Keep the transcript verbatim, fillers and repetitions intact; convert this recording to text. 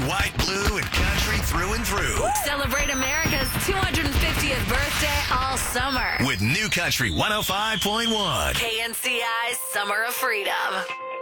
white, blue, and country through and through. Celebrate America's two hundred fiftieth birthday all summer with New Country one oh five point one. K N C I's Summer of Freedom.